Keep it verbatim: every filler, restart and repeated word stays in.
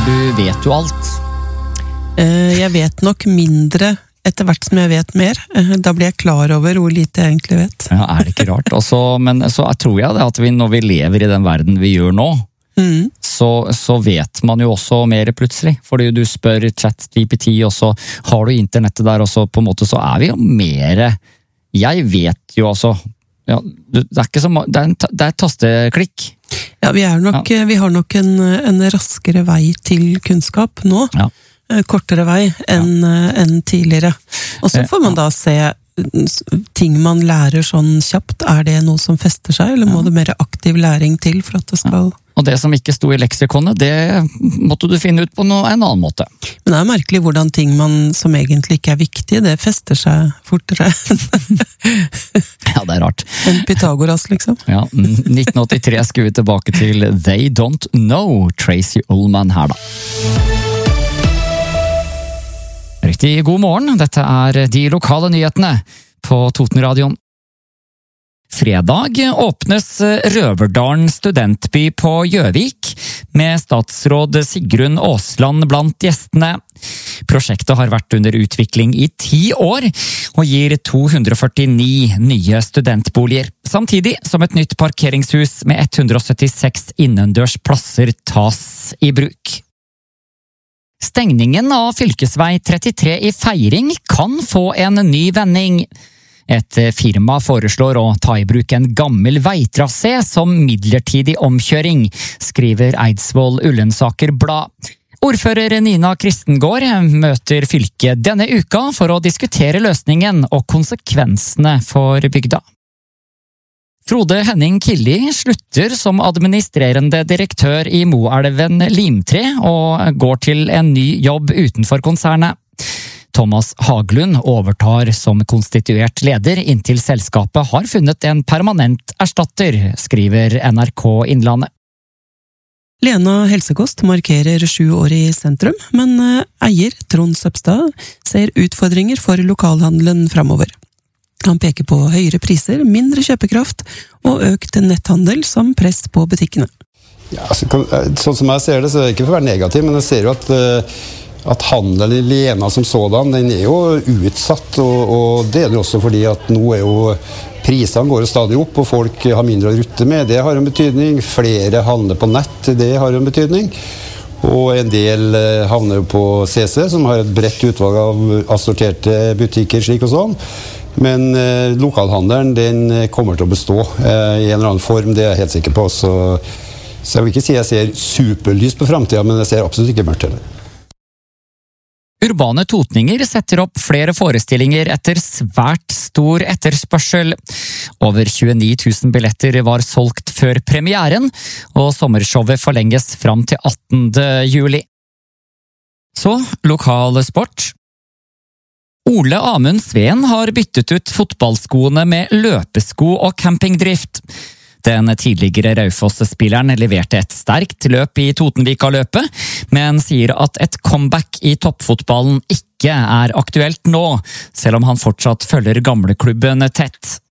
du vet jo alt. Jeg vet nok mindre etter hvert som jeg vet mer. Da blir jeg klar over hvor lite jeg egentlig vet. Ja, er det ikke rart? Også, men så tror jeg det at vi, når vi lever i den verden vi gjør nå, mm. så, så vet man jo også mer plutselig. Fordi du spør ChatGPT, og så har du internettet der, og så på en måte så er vi jo mer... Jeg vet jo altså... Ja, det er ikke så det er, en, det er et tasteklikk. Ja, vi, er nok, ja. vi har nok en, en raskere vei til kunnskap nå. Ja. Kortere vei enn, ja. enn tidligere. Og så får man da se ting man lærer sånn kjapt. Er det noe som fester seg, eller må ja. det mer aktiv læring til for at det skal... Ja. Og det som ikke sto i leksikonet, det måtte du finne ut på noe, en annen måte. Men det er merkelig hvordan ting man som egentlig ikke er viktig, det fester seg fortere. Ja, det er rart. En Pythagoras, liksom. Ja, nitten åttitre skal vi tilbake til They Don't Know, Tracy Ullman her da. Riktig god morgen, dette er de lokale nyhetene på Totenradioen. Fredag åpnes Røverdalen studentby på Gjøvik, med statsråd Sigrun Aasland blant gjestene. Prosjektet har vært under utvikling i ti år, og gir to hundre førtini nye studentboliger, samtidig som et nytt parkeringshus med ett hundre syttiseks innendørs plasser tas i bruk. Stengningen av fylkesvei trettitre i Feiring kan få en ny vending. Et firma foreslår å ta i bruk en gammel veitrasé som midlertidig omkjøring, skriver Eidsvoll Ullensaker Blad. Ordfører Nina Kristengård møter fylket denne uka for å diskutere løsningen og konsekvensene for bygda. Frode Henning Killi slutter som administrerende direktør i Moelven Limtre og går til en ny jobb utenfor konsernet. Thomas Haglund overtar som konstituert leder inntil selskapet har funnet en permanent erstatter, skriver N R K Innlandet. Lena Helsekost markerer sju år i sentrum, men eier Trond Søpstad ser utfordringer for lokalhandelen fremover. Han peker på høyere priser, mindre kjøpekraft og økt netthandel som press på butikkene. Ja, altså, sånn som jeg ser det, så er det ikke for å være negativ, men jeg ser jo at at handelen i Lena som sådan, den er jo utsatt, og, og det er det også fordi at nå er jo prisene går stadig opp, og folk har mindre å rutte med. Det har en betydning. Flere handler på nett, det har en betydning. Og en del havner jo på C C, som har et bredt utvalg av assorterte butikker, slik og sånn. Men eh, lokalhandelen, den kommer til å bestå eh, i en eller annen form, det er jeg helt sikker på. Så, så jeg vil ikke si jeg ser superlys på fremtiden, men jeg ser absolutt ikke mørkt heller. Urbane Totninger setter opp flere forestillinger etter svært stor etterspørsel. Over tjueni tusen billetter var solgt før premieren, og sommershowet forlenges fram til attende juli. Så, lokal sport. Ole Amund Sveen har byttet ut fotballskoene med løpesko og campingdrift. Den tidligere Raufoss-spilleren leverte et sterkt løp i Totenvika-løpet, men sier at et comeback i toppfotballen ikke er aktuelt nå, selv om han fortsatt følger gamleklubben tett.